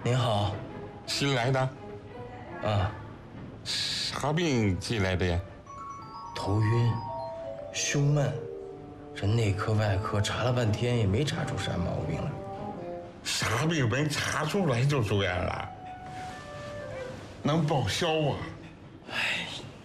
您好。 新来的？ 啊。 啥病进来的呀？ 头晕，胸闷，这内科外科查了半天也没查出啥毛病来。 啥病没查出来就住院了？能报销啊？ 哎，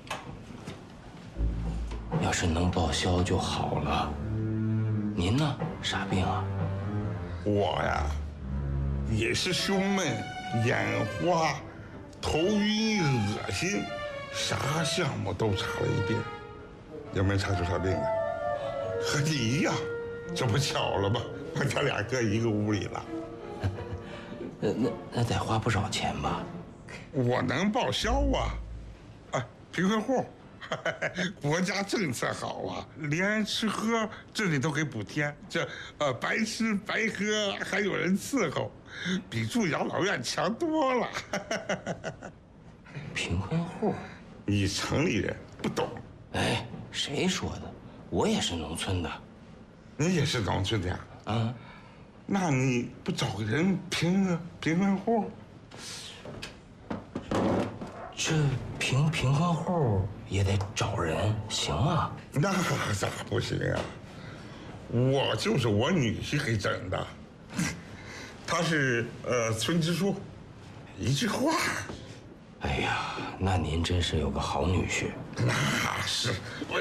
要是能报销就好了。您呢？啥病啊？ 我呀，也是胸闷、眼花、头晕、恶心，啥项目都查了一遍，也没查出啥病来。和你一样，这不巧了吗？把咱俩搁一个屋里了。 那得花不少钱吧？ 我能报销啊！哎，贫困户，国家政策好啊，连吃喝这里都给补贴，这白吃白喝还有人伺候，比住养老院强多了。 贫困户， 你城里人不懂。 哎，谁说的？我也是农村的。 你也是农村的呀？ 啊。 那你不找个人评个贫困户？ 这贫困户也得找人，行啊？ 那咋不行啊？我就是我女婿给整的，他是村支书，一句话。 哎呀，那您真是有个好女婿。 那是我，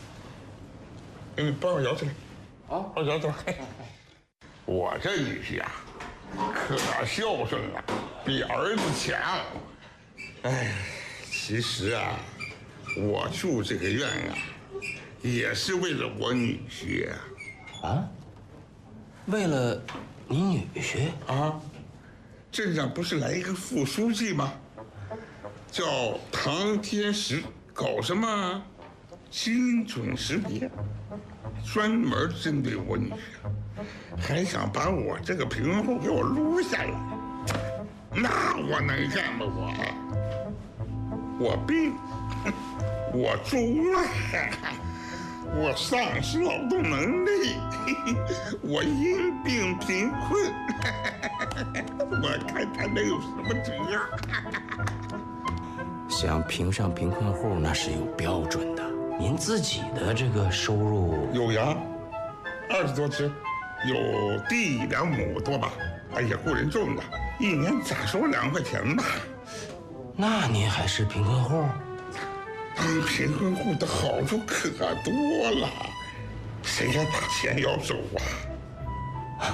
帮我摇起来，啊，帮我摇起来。我这女婿啊，可孝顺了，比儿子强。哎，其实啊，我住这个院啊，也是为了我女婿。 啊？为了你女婿？ 啊，镇上不是来一个副书记吗？叫唐天石，搞什么精准识别，专门针对我女婿，还想把我这个贫困户给我撸下来，那我能干吗？我病，我住院，我丧失劳动能力，我因病贫困，我看他能有什么辙？ 想评上贫困户那是有标准的。您自己的这个收入有羊，20多只，有地2亩多吧，也雇人种的，一年咋说2块钱吧。 那您还是贫困户？ 当贫困户的好处可多了，谁敢把钱要走啊？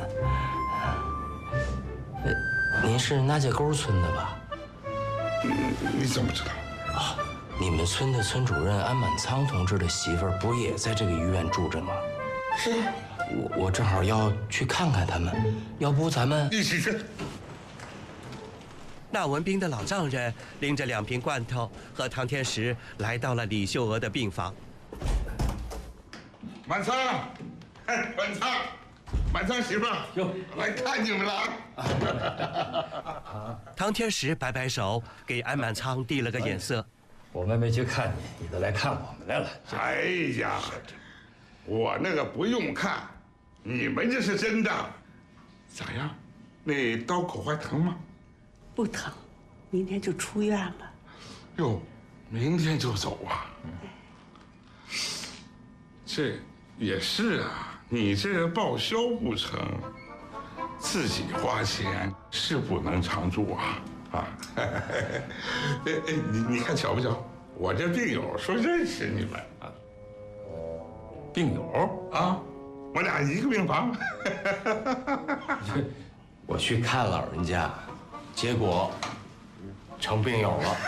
您是那家沟村的吧？ 你怎么知道？ 啊，你们村的村主任安满仓同志的媳妇儿不也在这个医院住着吗？ 是。 我正好要去看看他们，要不咱们一起去。 那文斌的老丈人拎着2瓶罐头和唐天石来到了李秀娥的病房。 满仓，哎，满仓媳妇儿，来看你们了。 唐天石摆摆手，给安满仓递了个眼色。 我们没去看你，你都来看我们来了。 哎呀，我那个不用看，你们这是真的。咋样？那刀口还疼吗？ 不疼，明天就出院了。 哟，明天就走啊？这也是啊，你这报销不成，自己花钱是不能常住啊！你看巧不巧？我这病友说认识你们啊。 病友啊，我俩一个病房。 我去看老人家，结果成病友了。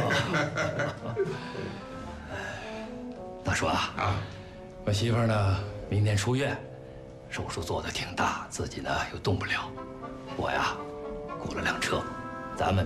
大叔啊，我媳妇呢明天出院，手术做得挺大，自己呢又动不了。我呀，雇了辆车，咱们